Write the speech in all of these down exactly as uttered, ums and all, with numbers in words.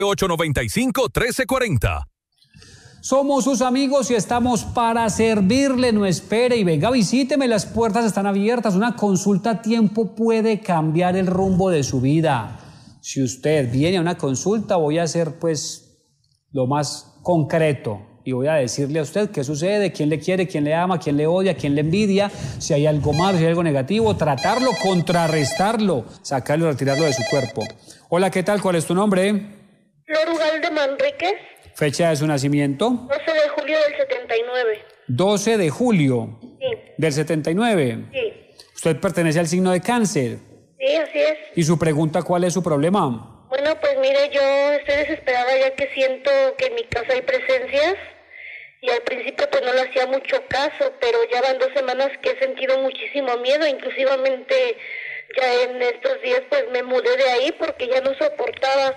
ocho nueve cinco, uno tres cuatro cero. Somos sus amigos y estamos para servirle. No espere y venga, visíteme. Las puertas están abiertas. Una consulta a tiempo puede cambiar el rumbo de su vida. Si usted viene a una consulta, voy a ser pues lo más concreto y voy a decirle a usted qué sucede, quién le quiere, quién le ama, quién le odia, quién le envidia, si hay algo malo, si hay algo negativo, tratarlo, contrarrestarlo, sacarlo, retirarlo de su cuerpo. Hola, ¿qué tal? ¿Cuál es tu nombre? Flor Ugalde Manríquez. Fecha de su nacimiento. doce de julio del setenta y nueve. doce de julio. Sí. Del setenta y nueve. Sí. Usted pertenece al signo de Cáncer. Sí, así es. ¿Y su pregunta cuál es su problema? Bueno, pues mire, yo estoy desesperada ya que siento que en mi casa hay presencias y al principio pues no le hacía mucho caso, pero ya van dos semanas que he sentido muchísimo miedo, inclusivamente ya en estos días pues me mudé de ahí porque ya no soportaba.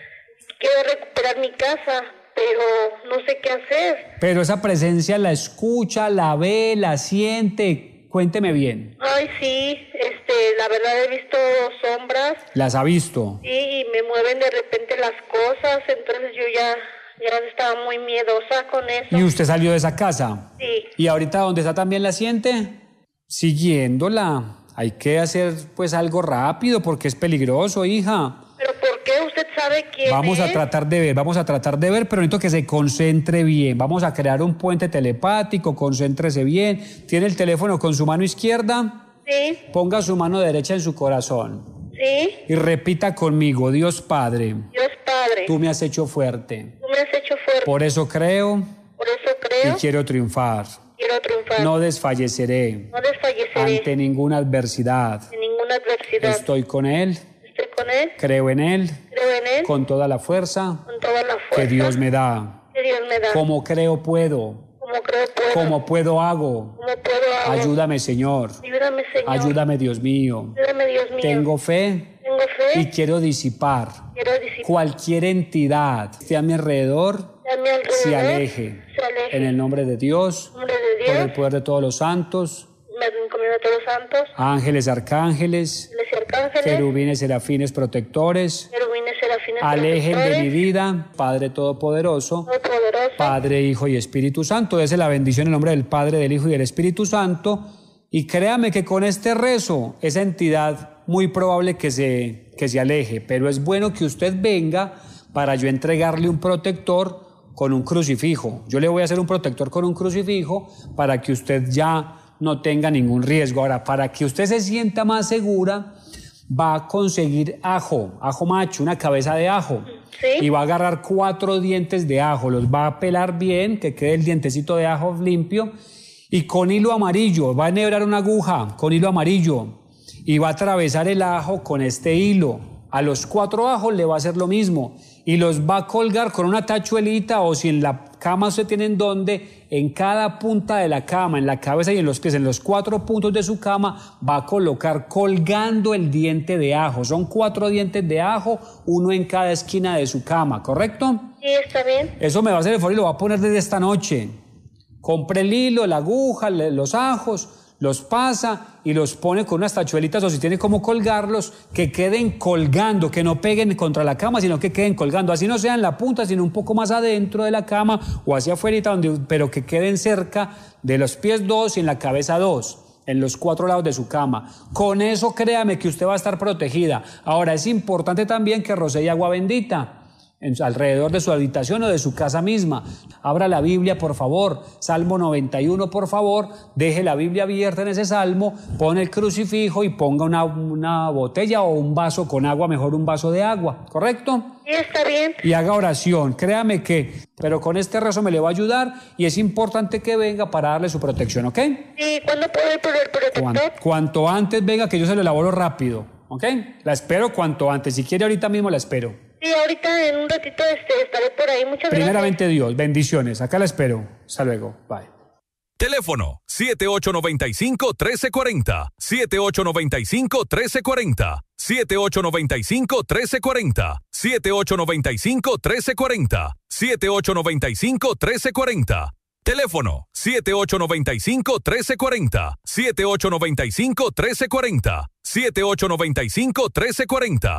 Quiero recuperar mi casa, pero no sé qué hacer. Pero esa presencia la escucha, la ve, la siente. Cuénteme bien. Ay, sí, este, la verdad he visto sombras. ¿Las ha visto? Sí, y me mueven de repente las cosas, entonces yo ya, ya estaba muy miedosa con eso. ¿Y usted salió de esa casa? Sí. ¿Y ahorita donde está también la siente? Siguiéndola. Hay que hacer pues algo rápido porque es peligroso, hija. ¿Pero por qué? ¿Usted sabe quién Vamos es? a tratar de ver, vamos a tratar de ver, pero necesito que se concentre bien. Vamos a crear un puente telepático, concéntrese bien. ¿Tiene el teléfono con su mano izquierda? Sí. Ponga su mano derecha en su corazón. Sí. Y repita conmigo, Dios Padre. Dios Padre. Tú me has hecho fuerte. Tú me has hecho fuerte. Por eso creo. Por eso creo. Y quiero triunfar. Quiero triunfar. No desfalleceré. No desfalleceré. Ante ninguna adversidad. En ninguna adversidad. Estoy con Él. Estoy con Él. Creo en Él. Creo en Él. Con toda la fuerza. Con toda la fuerza. Que Dios me da. Que Dios me da. Como creo puedo. Como creo puedo. Como puedo hago. Como puedo hago. Ayúdame, Señor. Ayúdame, Señor. Ayúdame, Dios mío. Ayúdame, Dios mío. Tengo fe. Tengo fe. Y quiero disipar. Quiero disipar. Cualquier entidad que esté a mi alrededor. A mi alrededor. Se aleje. Se aleje. En el nombre de Dios. En el nombre de Dios. Por el poder de todos los santos. Me encomiendo a todos los santos. Ángeles, arcángeles. Ángeles y arcángeles. Querubines, serafines, protectores. Querubines, serafines, Alejen de protectores. mi vida, Padre Todopoderoso, Todopoderoso. Padre, Hijo y Espíritu Santo. Dese la bendición en nombre del Padre, del Hijo y del Espíritu Santo. Y créame que con este rezo, esa entidad muy probable que se, que se aleje. Pero es bueno que usted venga para yo entregarle un protector con un crucifijo. Yo le voy a hacer un protector con un crucifijo para que usted ya no tenga ningún riesgo. Ahora, para que usted se sienta más segura, va a conseguir ajo, ajo macho, una cabeza de ajo. Sí. Y va a agarrar cuatro dientes de ajo, los va a pelar bien, que quede el dientecito de ajo limpio, y con hilo amarillo, va a enhebrar una aguja con hilo amarillo, y va a atravesar el ajo con este hilo. A los cuatro ajos le va a hacer lo mismo, y los va a colgar con una tachuelita, o si en la cama usted tiene en donde, en cada punta de la cama, en la cabeza y en los pies, en los cuatro puntos de su cama, va a colocar colgando el diente de ajo. Son cuatro dientes de ajo, uno en cada esquina de su cama, ¿correcto? Sí, está bien. Eso me va a hacer el favor y lo va a poner desde esta noche. Compre el hilo, la aguja, los ajos, los pasa y los pone con unas tachuelitas, o si tiene como colgarlos, que queden colgando, que no peguen contra la cama, sino que queden colgando. Así no sea en la punta, sino un poco más adentro de la cama o hacia afuera, donde, pero que queden cerca de los pies dos y en la cabeza dos, en los cuatro lados de su cama. Con eso créame que usted va a estar protegida. Ahora es importante también que rocee agua bendita en, alrededor de su habitación o de su casa misma. Abra la Biblia, por favor. Salmo noventa y uno, por favor. Deje la Biblia abierta en ese salmo, pone el crucifijo y ponga una, una botella o un vaso con agua, mejor un vaso de agua, ¿correcto? Sí, está bien. Y haga oración, créame que, pero con este rezo me le va a ayudar y es importante que venga para darle su protección, ¿ok? Sí, ¿cuándo puedo ir por el protector? Cuanto, cuanto antes venga, que yo se lo elaboro rápido, ¿ok? La espero cuanto antes. Si quiere, ahorita mismo la espero. Sí, ahorita en un ratito este, estaré por ahí. Muchas Primeramente gracias. Dios, bendiciones. Acá la espero. Hasta luego. Bye. Teléfono siete ocho nueve cinco, uno tres cuatro cero. siete ocho nueve cinco, uno tres cuatro cero. siete ocho nueve cinco, uno tres cuatro cero. siete ocho nueve cinco, uno tres cuatro cero. siete ocho nueve cinco, uno tres cuatro cero. Teléfono siete ocho nueve cinco, uno tres cuatro cero. siete ocho nueve cinco, uno tres cuatro cero. siete ocho nueve cinco, uno tres cuatro cero.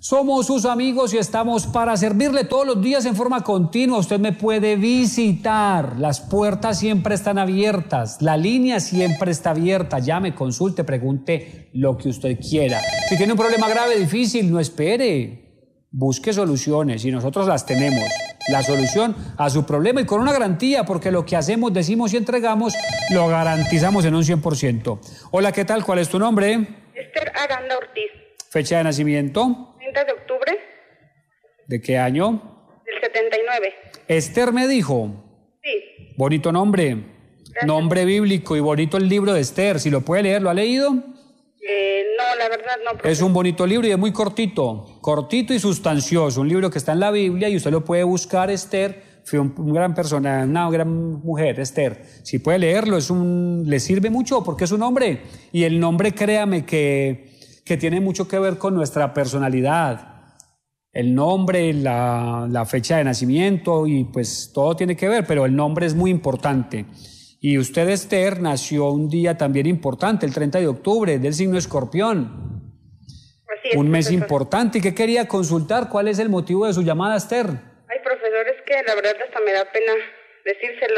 Somos sus amigos y estamos para servirle todos los días en forma continua. Usted me puede visitar. Las puertas siempre están abiertas. La línea siempre está abierta. Llame, consulte, pregunte lo que usted quiera. Si tiene un problema grave, difícil, no espere. Busque soluciones y nosotros las tenemos. La solución a su problema y con una garantía, porque lo que hacemos, decimos y entregamos, lo garantizamos en un cien por ciento. Hola, ¿qué tal? ¿Cuál es tu nombre? Esther Aranda Ortiz. ¿Fecha de nacimiento? treinta de octubre. ¿De qué año? Del setenta y nueve. Esther me dijo. Sí. Bonito nombre. Gracias. Nombre bíblico y bonito el libro de Esther. Si lo puede leer, ¿lo ha leído? Eh, no, la verdad no. Profesor. Es un bonito libro y es muy cortito. Cortito y sustancioso. Un libro que está en la Biblia y usted lo puede buscar. Esther fue un, un gran persona, una gran mujer, Esther. Si puede leerlo, es un, le sirve mucho porque es un nombre. Y el nombre, créame que... que tiene mucho que ver con nuestra personalidad, el nombre, la, la fecha de nacimiento y pues todo tiene que ver, pero el nombre es muy importante. Y usted, Esther, nació un día también importante, el treinta de octubre, del signo Escorpión. Así es, un mes profesor. importante. ¿Y qué quería consultar? ¿Cuál es el motivo de su llamada, Esther? Ay, profesor, es que la verdad hasta me da pena decírselo.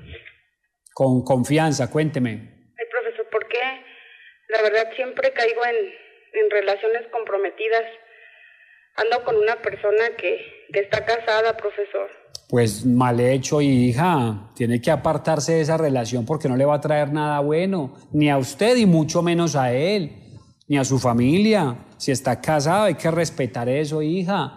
Con confianza, cuénteme. Ay, profesor, ¿por qué? La verdad siempre caigo en, en relaciones comprometidas. Ando con una persona que, que está casada, profesor. Pues mal hecho, hija. Tiene que apartarse de esa relación porque no le va a traer nada bueno, ni a usted y mucho menos a él, ni a su familia. Si está casado hay que respetar eso, hija.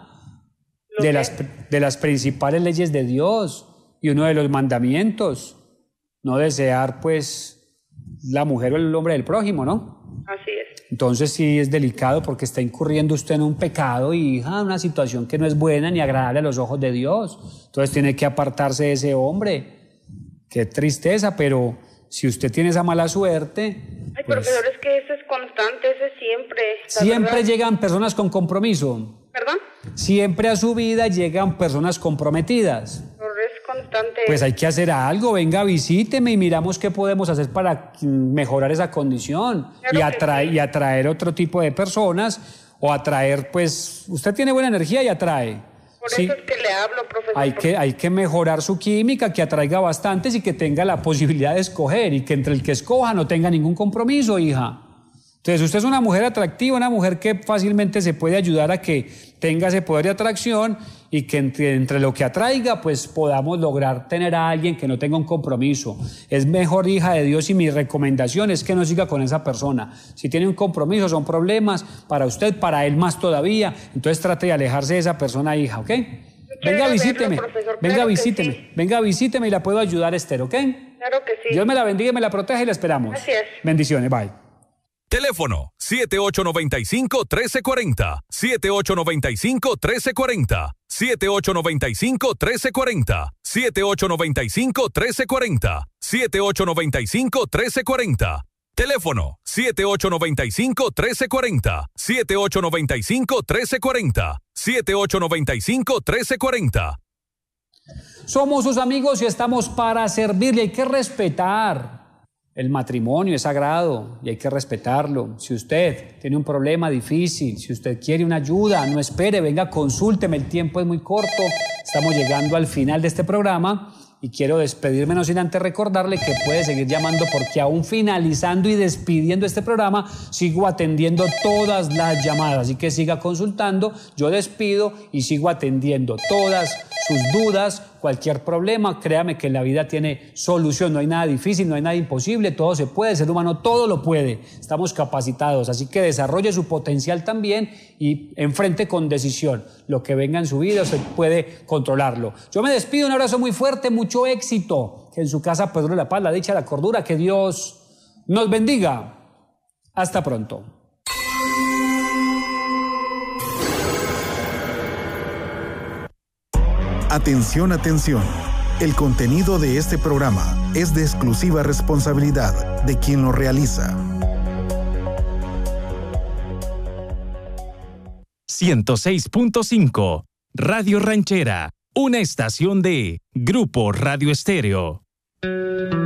De las, de las principales leyes de Dios y uno de los mandamientos. No desear, pues, la mujer o el hombre del prójimo, ¿no? Así es. Entonces sí es delicado porque está incurriendo usted en un pecado, hija, una situación que no es buena ni agradable a los ojos de Dios. Entonces tiene que apartarse de ese hombre. Qué tristeza, pero si usted tiene esa mala suerte... Ay, pues, profesor, es que eso es constante, eso es siempre. la siempre verdad. llegan personas con compromiso. ¿Perdón? Siempre a su vida llegan personas comprometidas. Profesor, es constante. Pues hay que hacer algo, venga, visíteme y miramos qué podemos hacer para mejorar esa condición. Claro y, que atraer, sí. y atraer otro tipo de personas o atraer, pues, usted tiene buena energía y atrae. Por Sí, eso es que le hablo, profesor. hay porque- que, hay que mejorar su química, que atraiga bastantes y que tenga la posibilidad de escoger y que entre el que escoja no tenga ningún compromiso, hija. Entonces, usted es una mujer atractiva, una mujer que fácilmente se puede ayudar a que tenga ese poder de atracción y que entre, entre lo que atraiga, pues podamos lograr tener a alguien que no tenga un compromiso. Es mejor, hija de Dios, y mi recomendación es que no siga con esa persona. Si tiene un compromiso, son problemas para usted, para él más todavía. Entonces, trate de alejarse de esa persona, hija, ¿ok? Venga, verlo, visíteme, profesor, venga, claro que visíteme, sí. venga, visíteme y la puedo ayudar, Esther, ¿ok? Claro que sí. Dios me la bendiga y me la proteja y la esperamos. Así es. Bendiciones, bye. Teléfono siete ocho nueve cinco, uno tres cuatro cero, siete ocho nueve cinco, uno tres cuatro cero, siete ocho nueve cinco, uno tres cuatro cero, siete ocho nueve cinco, uno tres cuatro cero, siete ocho nueve cinco, uno tres cuatro cero. Teléfono siete ocho nueve cinco, uno tres cuatro cero, siete ocho nueve cinco, uno tres cuatro cero, siete ocho nueve cinco, uno tres cuatro cero. Somos sus amigos y estamos para servirle. Hay que respetar. El matrimonio es sagrado y hay que respetarlo. Si usted tiene un problema difícil, si usted quiere una ayuda, no espere, venga, consúlteme. El tiempo es muy corto. Estamos llegando al final de este programa y quiero despedirme, no sin antes recordarle que puede seguir llamando porque aún finalizando y despidiendo este programa, sigo atendiendo todas las llamadas. Así que siga consultando, yo despido y sigo atendiendo todas sus dudas, cualquier problema. Créame que la vida tiene solución, no hay nada difícil, no hay nada imposible, todo se puede, el ser humano todo lo puede, estamos capacitados, así que desarrolle su potencial también y enfrente con decisión lo que venga en su vida, usted puede controlarlo. Yo me despido, un abrazo muy fuerte, mucho éxito, que en su casa perdure la paz, la dicha, la cordura, que Dios nos bendiga. Hasta pronto. Atención, atención. El contenido de este programa es de exclusiva responsabilidad de quien lo realiza. ciento seis punto cinco Radio Ranchera, una estación de Grupo Radio Estéreo.